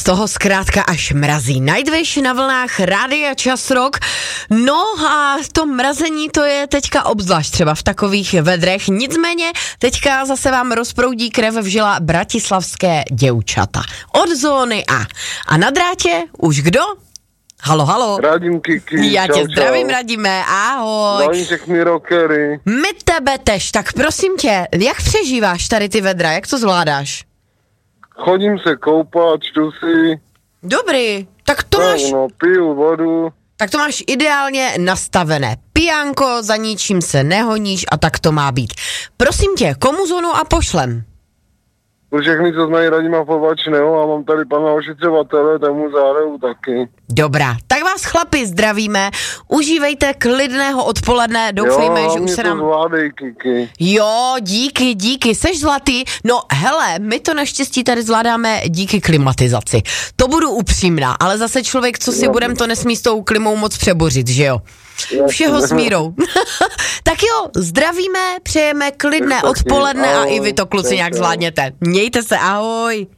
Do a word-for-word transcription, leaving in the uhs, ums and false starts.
toho zkrátka až mrazí. Nightwish na vlnách Rádia Čas Rock. No a to mrazení to je teďka obzvlášť třeba v takových vedrech. Nicméně teďka zase vám rozproudí krev v žila bratislavské děvčata. Od zóny A. A na drátě už kdo? Halo, halo. Radim Kiki. Já čau, tě zdravím, čau. Radime, ahoj. Zdravím všechny rockery. My tebe tež, tak prosím tě, jak přežíváš tady ty vedra, jak to zvládáš? Chodím se koupat, čtu si. Dobrý, tak to máš, No, no, piju vodu. tak to máš ideálně nastavené. Pijanko, za ničím se nehoníš a tak to má být. Prosím tě, komu zónu a pošlem? Pro všechny, co znají Radima Povačného, a mám tady pana ošetřovatele, tomu zahraju taky. Dobrá, tak vás chlapi zdravíme, užívejte klidného odpoledne, doufejme, jo, že už se nám... zvládej, Kiki. Jo, díky, díky, seš zlatý. No hele, my to naštěstí tady zvládáme díky klimatizaci. To budu upřímná, ale zase člověk, co si Jo. budem, to nesmí s tou klimou moc přebořit, že jo? Všeho s mírou. Tak jo, zdravíme, přejeme klidné Taky, odpoledne a ahoj, i vy to kluci čau, nějak čau. zvládněte. Mějte se, ahoj.